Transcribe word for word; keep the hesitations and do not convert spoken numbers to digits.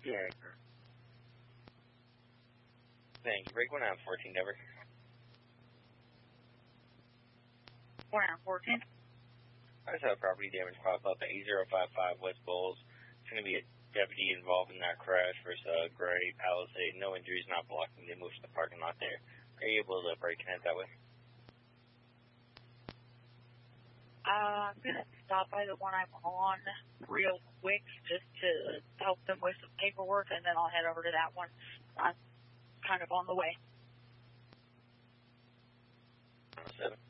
Yeah. Thank you. Break one out, fourteen, Denver. one out fourteen. I just had a property damage pop up at eight zero five five West Bowles. It's going to be a deputy involved in that crash versus a gray Palisade. No injuries, not blocking. They moved to the parking lot there. Are you able to break in it that way? Uh, I'm going to stop by the one I'm on real quick just to help them with some paperwork, and then I'll head over to that one. I'm kind of on the way. Seven.